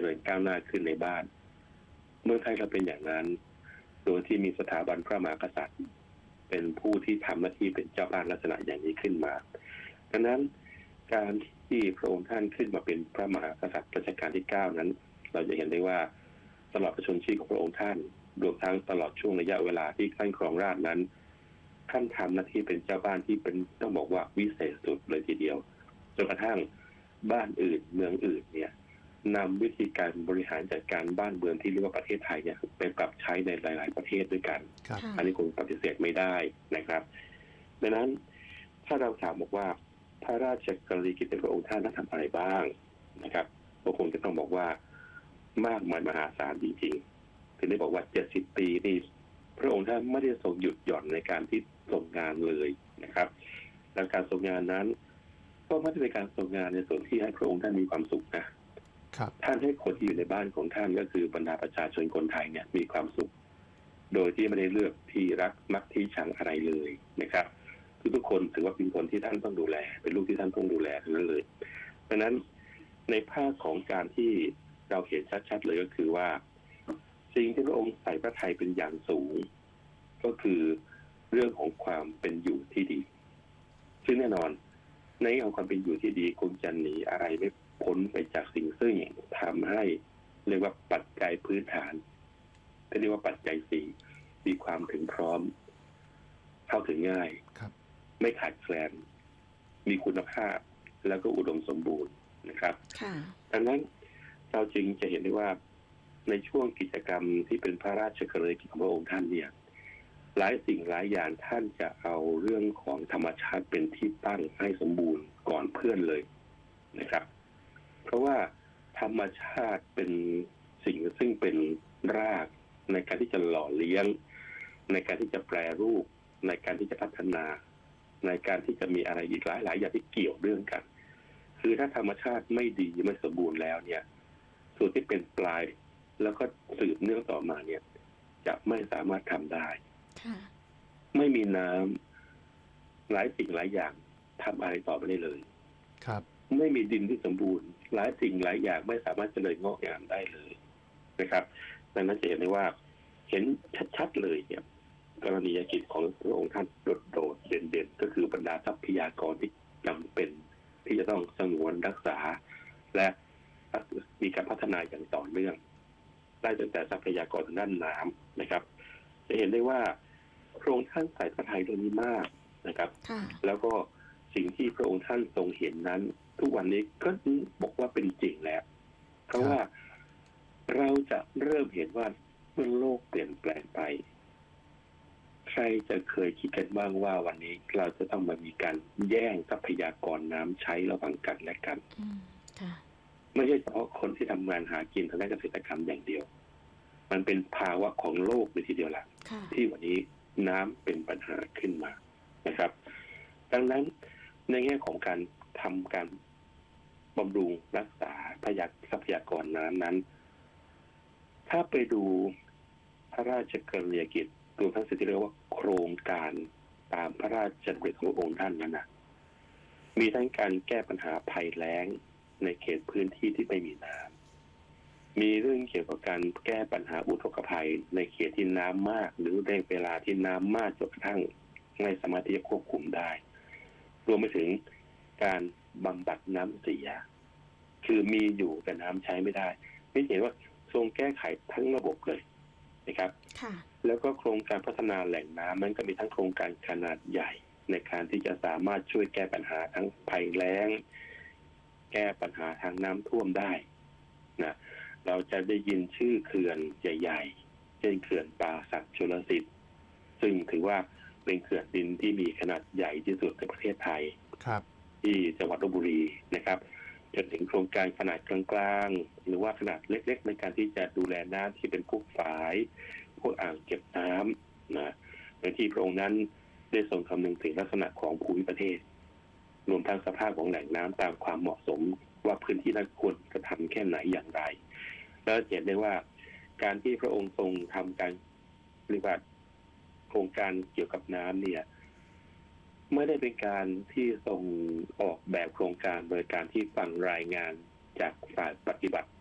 ริญก้าวหน้าขึ้นในบ้านเมื่อไทยเราเป็นอย่างนั้นโดยที่มีสถาบันพระมหากษัตริย์เป็นผู้ที่ทำหน้าที่เป็นเจ้าบ้านลักษณะอย่างนี้ขึ้นมาดังนั้นการที่พระองค์ท่านขึ้นมาเป็นพระมหากษัตริย์รัชกาลที่9นั้นเราจะเห็นได้ว่าตลอดพระชนชีพของพระองค์ท่านรวมทั้งตลอดช่วงระยะเวลาที่ท่านครองราชย์นั้นท่านทำหน้าที่เป็นเจ้าบ้านที่เป็นต้องบอกว่าวิเศษสุดเลยทีเดียวจนกระทั่งบ้านอื่นเมืองอื่นเนี่ยนำวิธีการบริหารจัดการบ้านเมืองที่เรียกว่าประเทศไทยเนี่ยไปปรับใช้ในหลายๆประเทศด้วยกันอันนี้คงปฏิเสธไม่ได้นะครับดังนั้นถ้าเราถามบอกว่าพระราชกรณียกิจของพระองค์ท่านทำอะไรบ้างนะครับก็คงจะต้องบอกว่ามากมายมหาศาลจริงๆถึงได้บอกว่า70 ปีนี่พระองค์ท่านไม่ได้ทรงหยุดหย่อนในการที่ทรงงานเลยนะครับและการทรงงานนั้นก็ไม่ได้เป็นการทรงงานในส่วนที่ให้พระองค์ท่านมีความสุขนะท่านให้คนที่อยู่ในบ้านของท่านก็คือบรรดาประชาชนคนไทยเนี่ยมีความสุขโดยที่ไม่ได้เลือกที่รักมักที่ชังอะไรเลยนะครับทุกคนถือว่าเป็นคนที่ท่านต้องดูแลเป็นลูกที่ท่านต้องดูแลทั้งนั้นเลยดังนั้นในภาคของการที่เราเห็นชัดๆเลยก็คือว่าสิ่งที่พระองค์ใส่พระทัยเป็นอย่างสูงก็คือเรื่องของความเป็นอยู่ที่ดีซึ่งแน่นอนในเรื่องของความเป็นอยู่ที่ดีคงจะหนีอะไรไม่พ้นไปจากสิ่งซึ่งทำให้เรียกว่าปัจจัยพื้นฐานที่เรียกว่าปัจจัย4มีความถึงพร้อมเข้าถึงง่ายไม่ขาดแคลนมีคุณภาพแล้วก็อุดมสมบูรณ์นะครับดังนั้นเราจึงจะเห็นได้ว่าในช่วงกิจกรรมที่เป็นพระราชกรณียกิจของพระองค์ท่านเนี่ยหลายสิ่งหลายอย่างท่านจะเอาเรื่องของธรรมชาติเป็นที่ตั้งให้สมบูรณ์ก่อนเพื่อนเลยนะครับเพราะว่าธรรมชาติเป็นสิ่งซึ่งเป็นรากในการที่จะหล่อเลี้ยงในการที่จะแปรรูปในการที่จะพัฒนาในการที่จะมีอะไรอีกหลายอย่างที่เกี่ยวเรื่องกันคือถ้าธรรมชาติไม่ดีไม่สมบูรณ์แล้วเนี่ยส่วนที่เป็นปลายแล้วก็สืบเนื่องต่อมาเนี่ยจะไม่สามารถทำได้ไม่มีน้ำหลายสิ่งหลายอย่างทำอะไรต่อไปได้เลยครับไม่มีดินที่สมบูรณ์หลายสิ่งหลายอย่างไม่สามารถเจริญงอกงามได้เลยนะครับดังนั้นจะเห็นได้ว่าเห็นชัดๆเลยเนี่ยกรณียกิจของพระองค์ท่านโดดเด่นๆก็คือบรรดาทรัพยากรที่จำเป็นที่จะต้องสงวนรักษาและมีการพัฒนาอย่างต่อเนื่องได้ตั้งแต่ทรัพยากรทางด้านน้ำนะครับจะเห็นได้ว่าพระองค์ท่านใส่พระทัยตรงนี้มากนะครับแล้วก็สิ่งที่พระองค์ท่านทรงเห็นนั้นทุกวันนี้ก็บอกว่าเป็นจริงแล้วเพราะว่าเราจะเริ่มเห็นว่าเมื่อโลกเปลี่ยนแปลงไปใครจะเคยคิดกันบ้างว่าวันนี้เราจะต้องมามีการแย่งทรัพยากรน้ำใช้ระหว่างกันและกันไม่ใช่เฉพาะคนที่ทำงานหากินทางด้านเกษตรกรรมอย่างเดียวมันเป็นภาวะของโลกเลยทีเดียวแหละที่วันนี้น้ำเป็นปัญหาขึ้นมานะครับดังนั้นในแง่ของการทำการบำรุงรักษาทรัพยากรน้ำนั้นถ้าไปดูพระราชกรณียกิจรวมทั้งสิ่งที่เรียกว่าโครงการตามพระราชดำริขององค์ท่านนั้นนะมีทั้งการแก้ปัญหาภัยแล้งในเขตพื้นที่ที่ไม่มีน้ำมีเรื่องเกี่ยวกับการแก้ปัญหาอุทกภัยในเขตที่น้ำมากหรือในเวลาที่น้ำมากจนกระทั่งไม่สามารถที่จะควบคุมได้รวมไปถึงการบำบัดน้ำเสียคือมีอยู่แต่น้ำใช้ไม่ได้ไม่เห็นว่าทรงแก้ไขทั้งระบบเลยนะครับแล้วก็โครงการพัฒนาแหล่งน้ำมันก็มีทั้งโครงการขนาดใหญ่ในการที่จะสามารถช่วยแก้ปัญหาทั้งภัยแล้งแก้ปัญหาทางน้ำท่วมได้นะเราจะได้ยินชื่อเขื่อนใหญ่ๆเช่นเขื่อนป่าสักชลสิทธิ์ซึ่งถือว่าเป็นเขื่อนดินที่มีขนาดใหญ่ที่สุดในประเทศไทยที่จังหวัดลพบุรีนะครับจนถึงโครงการขนาดกลางๆหรือว่าขนาดเล็กๆในการที่จะดูแลน้ำที่เป็นพวกฝายพวกอ่างเก็บน้ำนะในที่พระองค์นั้นได้ทรงคำนึงถึงลักษณะของภูมิประเทศรวมทั้งสภาพของแหล่งน้ำตามความเหมาะสมว่าพื้นที่นั้นควรกระทำแค่ไหนอย่างไรแล้วเห็นได้ว่าการที่พระองค์ทรงทำการปฏิบัติโครงการเกี่ยวกับน้ำเนี่ยไม่ได้เป็นการที่ทรงออกแบบโครงการโดยการที่ฟังรายงานจากฝ่ายปฏิบัติ